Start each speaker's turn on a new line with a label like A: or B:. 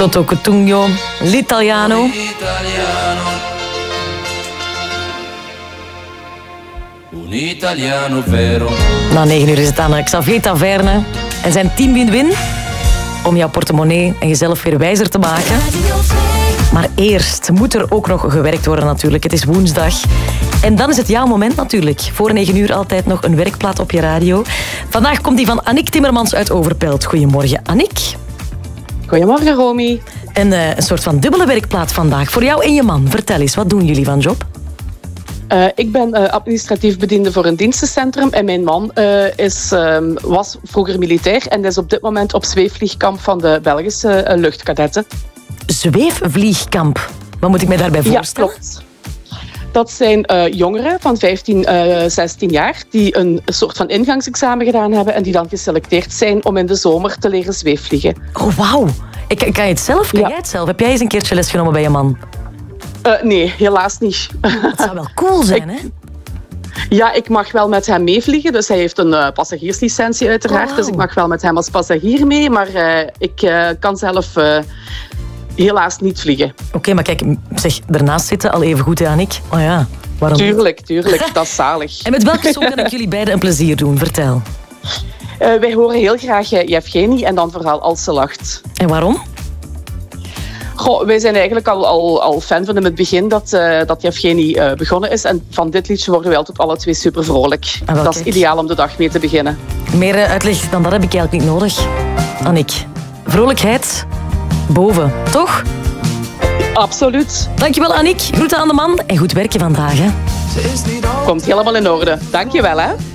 A: Toto Cutugno, l'Italiano.
B: Un Italiano vero.
A: Na 9 uur is het aan Xavier Taverne en zijn team win-win om jouw portemonnee en jezelf weer wijzer te maken. Maar eerst moet er ook nog gewerkt worden natuurlijk. Het is woensdag. En dan is het jouw moment natuurlijk. Voor 9 uur altijd nog een werkplaat op je radio. Vandaag komt die van Annick Timmermans uit Overpelt. Goedemorgen, Annick.
C: Goedemorgen, Romy.
A: En een soort van dubbele werkplaat vandaag. Voor jou en je man. Vertel eens, wat doen jullie van job?
C: Ik ben administratief bediende voor een dienstencentrum en mijn man was vroeger militair en is op dit moment op zweefvliegkamp van de Belgische luchtkadetten.
A: Zweefvliegkamp? Wat moet ik mij daarbij voorstellen?
C: Ja, klopt. Dat zijn jongeren van 15, 16 jaar die een soort van ingangsexamen gedaan hebben en die dan geselecteerd zijn om in de zomer te leren zweefvliegen.
A: Oh, wauw. Kan je het zelf? Kan jij het zelf? Heb jij eens een keertje les genomen bij je man?
C: Nee, helaas niet.
A: Dat zou wel cool zijn, hè?
C: Ja, ik mag wel met hem meevliegen. Dus hij heeft een passagierslicentie uiteraard.
A: Oh.
C: Dus ik mag wel met hem als passagier mee. Maar ik kan zelf helaas niet vliegen.
A: Oké, maar kijk, zeg, daarnaast zitten al even goed, hè, Annick? Oh ja, waarom niet?
C: Tuurlijk. Dat is zalig.
A: En met welke song kan ik jullie beiden een plezier doen? Vertel.
C: Wij horen heel graag Yevgeny en dan vooral Als ze lacht.
A: En waarom?
C: Goh, wij zijn eigenlijk al fan van hem in het begin dat Yevgeny begonnen is. En van dit liedje worden wij altijd alle twee super vrolijk. Dat is ideaal om de dag mee te beginnen.
A: Meer uitleg dan dat heb ik eigenlijk niet nodig. Annick, vrolijkheid boven, toch?
C: Absoluut.
A: Dankjewel, Annick. Groeten aan de man en goed werken vandaag, hè.
C: Komt helemaal in orde. Dankjewel, hè.